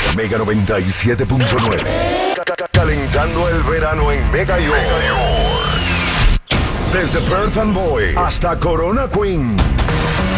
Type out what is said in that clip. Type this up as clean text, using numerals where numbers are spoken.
Mega 97.9. Calentando el verano en Mega York. Desde Perth Amboy hasta Corona Queens.